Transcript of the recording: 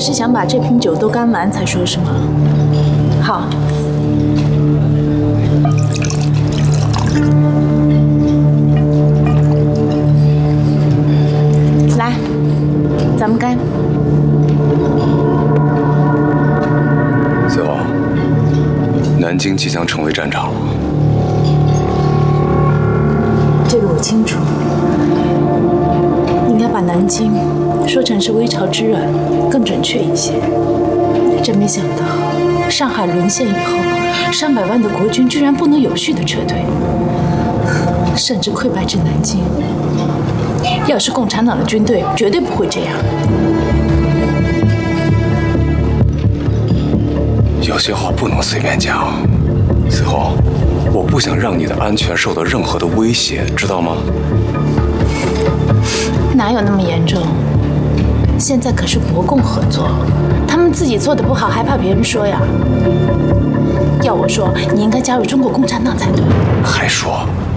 是想把这瓶酒都干完才说是吗？好。来，咱们干。 随后，南京即将成为战场了。 这个我清楚。应该把南京说成是微巢之软，更准确一些。真没想到，上海沦陷以后，300万的国军居然不能有序的撤退，甚至溃败至南京。要是共产党的军队，绝对不会这样。 有些话不能随便讲。随后，我不想让你的安全受到任何的威胁，知道吗？ 哪有那么严重？现在可是国共合作，他们自己做的不好，还怕别人说呀？要我说，你应该加入中国共产党才对。 还说